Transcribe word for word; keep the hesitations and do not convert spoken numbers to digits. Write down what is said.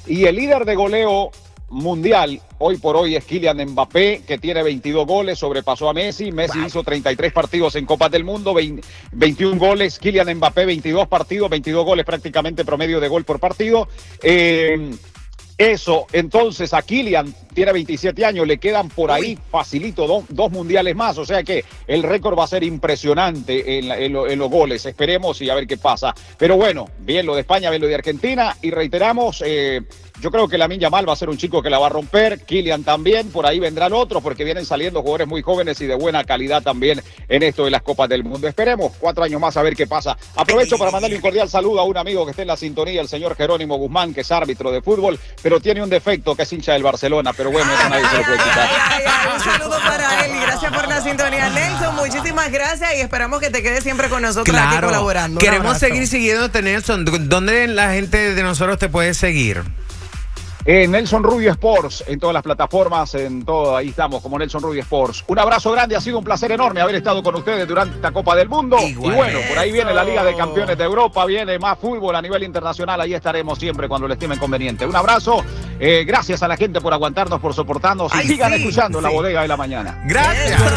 Y el líder de goleo mundial hoy por hoy es Kylian Mbappé, que tiene veintidós goles, sobrepasó a Messi. Messi wow. hizo treinta y tres partidos en Copas del Mundo, veinte, veintiún goles. Kylian Mbappé, veintidós partidos, veintidós goles, prácticamente promedio de gol por partido. Eh, Eso, entonces a Kylian, tiene veintisiete años, le quedan por ahí facilito do, dos mundiales más, o sea que el récord va a ser impresionante en, en, lo, en los goles, esperemos y a ver qué pasa. Pero bueno, bien lo de España, bien lo de Argentina, y reiteramos, eh, yo creo que Lamine Yamal va a ser un chico que la va a romper, Kylian también, por ahí vendrán otros, porque vienen saliendo jugadores muy jóvenes y de buena calidad también en esto de las Copas del Mundo. Esperemos cuatro años más a ver qué pasa. Aprovecho para mandarle un cordial saludo a un amigo que está en la sintonía, el señor Jerónimo Guzmán, que es árbitro de fútbol, pero tiene un defecto, que es hincha del Barcelona, pero bueno, eso nadie se lo puede quitar. Ay, ay, ay, un saludo para él y gracias por la sintonía. Nelson, muchísimas gracias y esperamos que te quedes siempre con nosotros claro, aquí colaborando. Queremos seguir siguiéndote, Nelson. ¿Dónde la gente de nosotros te puede seguir? Eh, Nelson Rubio Sports, en todas las plataformas, en todo, ahí estamos, como Nelson Rubio Sports. Un abrazo grande, ha sido un placer enorme haber estado con ustedes durante esta Copa del Mundo. Igual. Y bueno, por ahí viene la Liga de Campeones de Europa, viene más fútbol a nivel internacional, ahí estaremos siempre cuando lo estimen conveniente. Un abrazo, eh, gracias a la gente por aguantarnos, por soportarnos, y Ay, sigan sí, escuchando sí. La Bodega de la Mañana. Gracias.